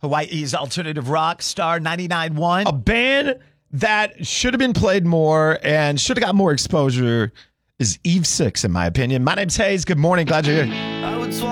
Hawaii's alternative rock star 99.1. A band that should have been played more and should have got more exposure is Eve 6, in my opinion. My name's Hayes. Good morning. Glad you're here.